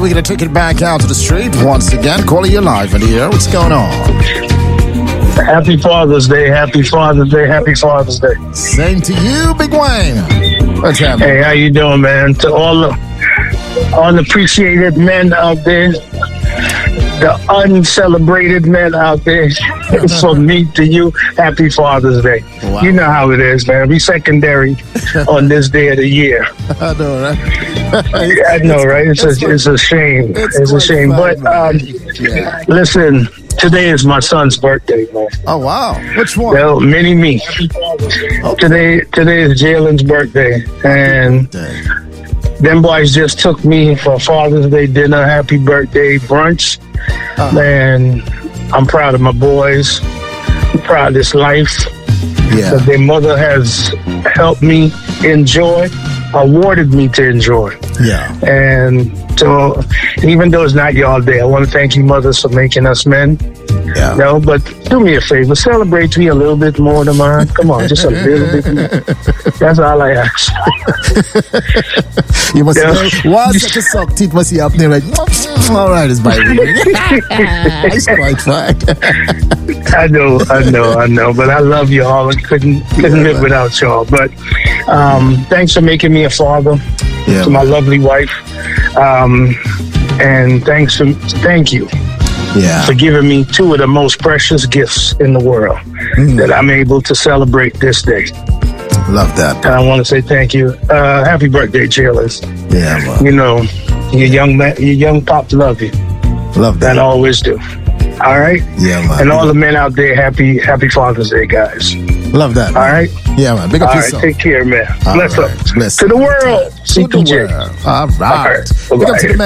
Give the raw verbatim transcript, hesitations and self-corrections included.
we're going to take it back out to the street once again. Calling you live in the air. What's going on? Happy Father's Day, happy Father's Day, happy Father's Day. Same to you, Big Wayne. What's happening? Hey, how you doing, man? To all the all the appreciated men out there, the uncelebrated men out there, from me to you, happy Father's Day. Wow. You know how it is, man. We secondary on this day of the year. I know, right? Yeah, I know, right? It's, it's, a, it's a shame. It's, it's a shame. Fun, but um, yeah. Listen, today is my son's birthday, man. Oh, wow. Which one? Well, mini me. Okay. Today, today is Jalen's birthday, and them boys just took me for Father's Day dinner, happy birthday brunch, Uh-huh. and I'm proud of my boys. I'm proud of this life Yeah. that their mother has helped me enjoy, awarded me to enjoy. Yeah. And so, even though it's not y'all day, I want to thank you, mothers, for making us men. Yeah. No, but do me a favor, celebrate me a little bit more than mine. Come on, just a little bit more. That's all I ask. You must Yeah. know, once such a suck teeth must be up there like, all right, it's my It's quite fine. I know, I know, I know, but I love y'all. I couldn't couldn't Yeah, live man. without y'all. But um, thanks for making me a father Yeah, to my man. lovely wife, um, and thanks for thank you Yeah. for giving me two of the most precious gifts in the world Mm. that I'm able to celebrate this day. Love that. And I want to say thank you. Uh, happy birthday, Jailers. Yeah, man. You know, your young man, your young pops love you. Love that. And always do. All right? Yeah, man. And all the men out there, happy happy Father's Day, guys. Love that. All man. right? Yeah, man. Big up All right, yourself. take care, man. All Bless right. up. Bless To the up. world. To C the P J. world. All right. All right. Big up to the Bye-bye. man.